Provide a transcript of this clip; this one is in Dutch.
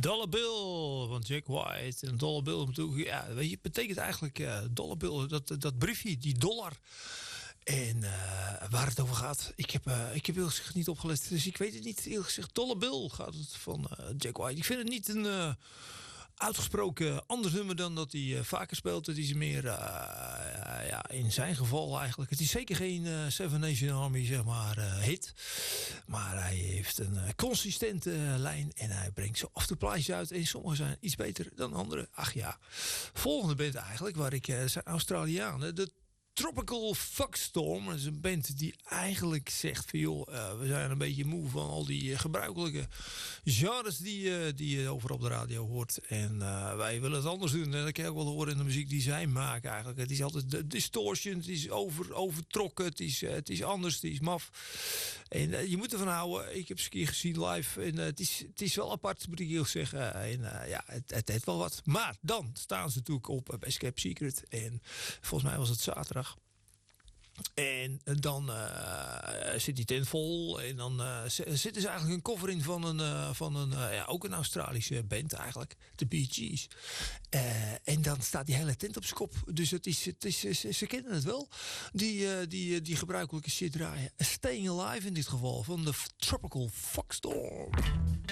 Dollar Bill van Jack White. En Dollar Bill natuurlijk, ja, weet je, betekent eigenlijk Dollar Bill, dat briefje, die dollar. En waar het over gaat, ik heb eerlijk gezegd niet opgelet, dus ik weet het niet. Eerlijk gezegd, Dollar Bill gaat het van Jack White. Ik vind het niet een uitgesproken anders nummer dan dat hij vaker speelt. Het is meer, in zijn geval eigenlijk. Het is zeker geen Seven Nation Army, zeg maar, hit. Maar hij heeft een consistente lijn en hij brengt zo af en toe plaatjes uit. En sommige zijn iets beter dan andere. Ach ja, volgende band eigenlijk, waar ik zijn Australianen. De Tropical Fuckstorm. Dat is een band die eigenlijk zegt van joh, we zijn een beetje moe van al die gebruikelijke genres die je overal op de radio hoort. En wij willen het anders doen. En dat kan je ook wel horen in de muziek die zij maken eigenlijk. Het is altijd de distortion, het is overtrokken, het is anders, het is maf. En je moet ervan houden. Ik heb ze een keer gezien live. En het is wel apart, moet ik eerlijk zeggen. Het heeft wel wat. Maar dan staan ze natuurlijk op Escape Secret. En volgens mij was het zaterdag. En dan zit die tent vol. En dan zitten ze eigenlijk een cover in van ook een Australische band eigenlijk. De Bee Gees. En dan staat die hele tent op zijn kop. Dus ze kennen het wel. Die gebruikelijke shit draaien. Staying Alive in dit geval. Van de Tropical Fuckstorm.